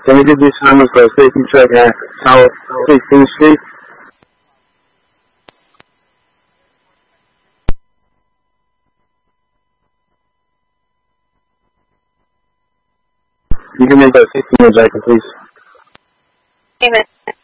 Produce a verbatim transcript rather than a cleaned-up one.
Can you give me time for a safety check at South sixteenth Street? You can make that sixteen jacket, please. Amen.